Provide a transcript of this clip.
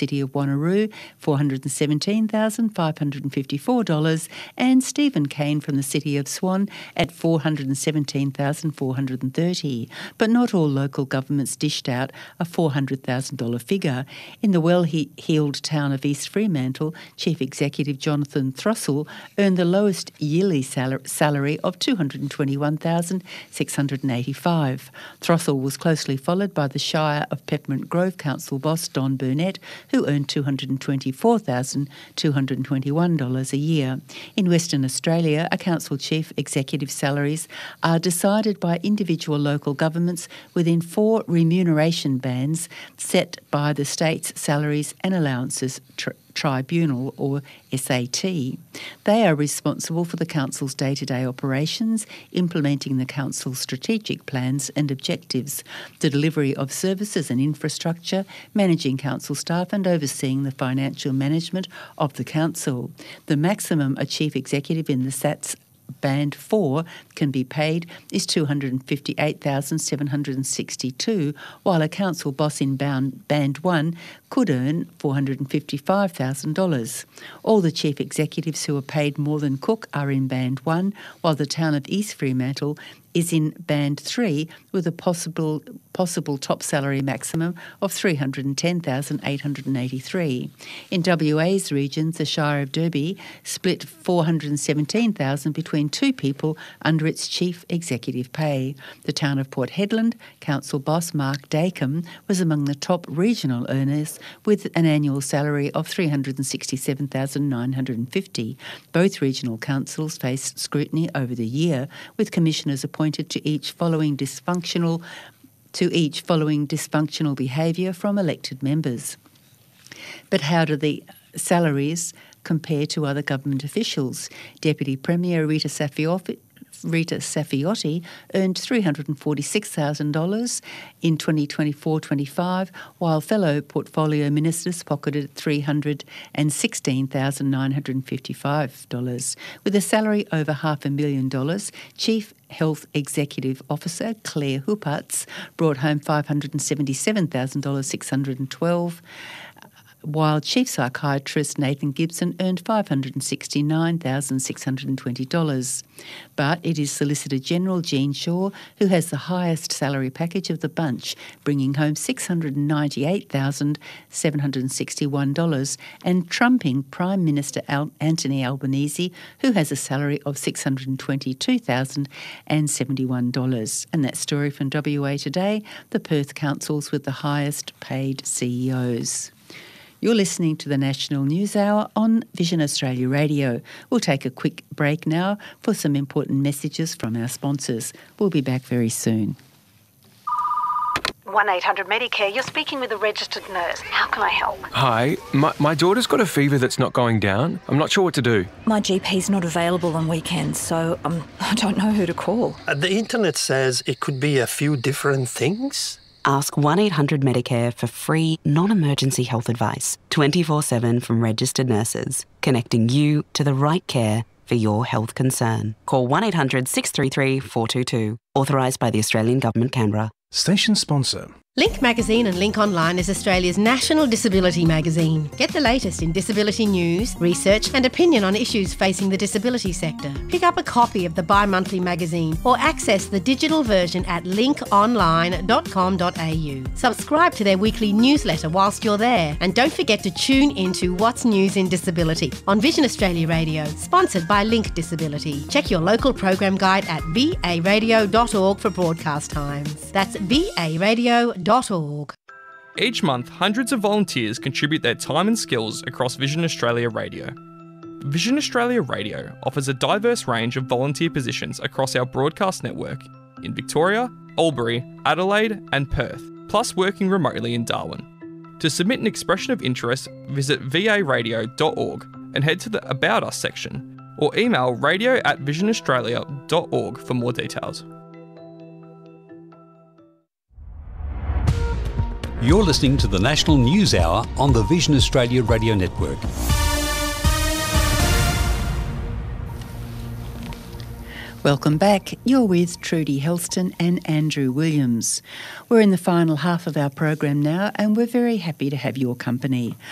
City of Wanneroo, $417,554, and Stephen Kane from the City of Swan at $417,430. But not all local governments dished out a $400,000 figure. In the well-heeled town of East Fremantle, Chief Executive Jonathan Throssell earned the lowest yearly salary of $221,685. Throssell was closely followed by the Shire of Peppermint Grove Council boss Don Burnett, who earned $224,221 a year. In Western Australia, a council chief executive salaries are decided by individual local governments within 4 remuneration bands set by the state's Salaries and Allowances Tribunal, or SAT. They are responsible for the council's day-to-day operations, implementing the council's strategic plans and objectives, the delivery of services and infrastructure, managing council staff and overseeing the financial management of the council. The maximum a chief executive in the SAT's Band 4 can be paid is $258,762, while a council boss in Band 1 could earn $455,000. All the chief executives who are paid more than Cook are in Band 1, while the town of East Fremantle is in Band 3 with a possible top salary maximum of $310,883. In WA's regions, the Shire of Derby split $417,000 between 2 people under its chief executive pay. The town of Port Hedland, council boss Mark Dacomb, was among the top regional earners with an annual salary of $367,950. Both regional councils faced scrutiny over the year, with commissioners appointed to each following dysfunctional behaviour from elected members. But how do the salaries compare to other government officials? Deputy Premier Rita Saffioti earned $346,000 in 2024-25, while fellow portfolio ministers pocketed $316,955. With a salary over $500,000, Chief Health Executive Officer Claire Huppertz brought home $577,612, while Chief Psychiatrist Nathan Gibson earned $569,620. But it is Solicitor General Jean Shaw who has the highest salary package of the bunch, bringing home $698,761 and trumping Prime Minister Anthony Albanese, who has a salary of $622,071. And that story from WA Today, the Perth councils with the highest paid CEOs. You're listening to the National News Hour on Vision Australia Radio. We'll take a quick break now for some important messages from our sponsors. We'll be back very soon. 1-800-Medicare, you're speaking with a registered nurse. How can I help? Hi, my daughter's got a fever that's not going down. I'm not sure what to do. My GP's not available on weekends, so I don't know who to call. The internet says it could be a few different things. Ask 1-800-Medicare for free, non-emergency health advice, 24/7 from registered nurses, connecting you to the right care for your health concern. Call 1-800-633-422. Authorised by the Australian Government, Canberra. Station sponsor. Link Magazine and Link Online is Australia's national disability magazine. Get the latest in disability news, research and opinion on issues facing the disability sector. Pick up a copy of the bi-monthly magazine or access the digital version at linkonline.com.au. Subscribe to their weekly newsletter whilst you're there, and don't forget to tune into What's News in Disability on Vision Australia Radio, sponsored by Link Disability. Check your local program guide at varadio.org for broadcast times. That's varadio.org. Each month, hundreds of volunteers contribute their time and skills across Vision Australia Radio. Vision Australia Radio offers a diverse range of volunteer positions across our broadcast network in Victoria, Albury, Adelaide and Perth, plus working remotely in Darwin. To submit an expression of interest, visit varadio.org and head to the About Us section, or email radio@visionaustralia.org for more details. You're listening to the National News Hour on the Vision Australia Radio Network. Welcome back. You're with Trudy Helston and Andrew Williams. We're in the final half of our program now, and we're very happy to have your company.